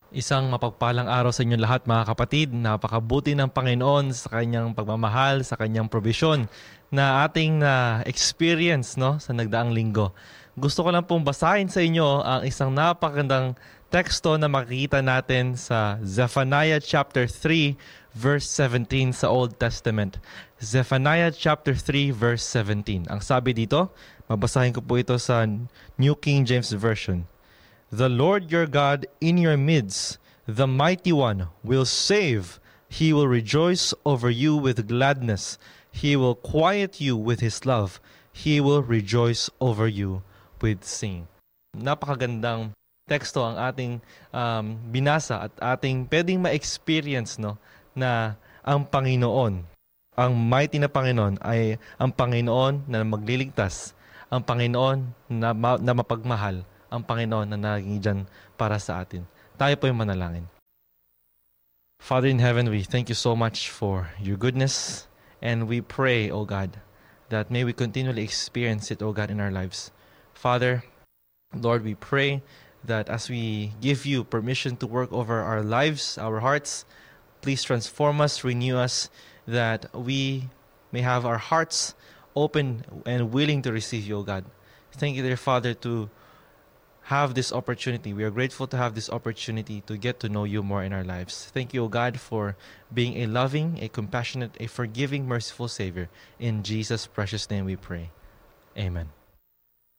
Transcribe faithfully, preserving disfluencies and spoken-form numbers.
Isang mapagpalang araw sa inyong lahat mga kapatid. Napakabuti ng Panginoon sa kanyang pagmamahal, sa kanyang provision na ating na experience no, sa nagdaang linggo. Gusto ko lang pong basahin sa inyo ang isang napakagandang teksto na makikita natin sa Zephaniah chapter three verse seventeen sa Old Testament. Zephaniah chapter three verse seventeen. Ang sabi dito, mabasahin ko po ito sa New King James Version. The Lord your God in your midst, the mighty one, will save. He will rejoice over you with gladness. He will quiet you with his love. He will rejoice over you with singing. Napakagandang teksto ang ating um, binasa at ating pwedeng ma-experience no, na ang Panginoon, ang mighty na Panginoon ay ang Panginoon na magliligtas, ang Panginoon na, ma- na mapagmahal, ang Panginoon na naging dyan para sa atin. Tayo po yung manalangin. Father in heaven, we thank you so much for your goodness, and we pray, O God, that may we continually experience it, O God, in our lives. Father, Lord, we pray that as we give you permission to work over our lives, our hearts, please transform us, renew us, that we may have our hearts open and willing to receive you, O God. Thank you, dear Father, to have this opportunity. We are grateful to have this opportunity to get to know you more in our lives. Thank you, O God, for being a loving, a compassionate, a forgiving, merciful Savior. In Jesus' precious name we pray. Amen.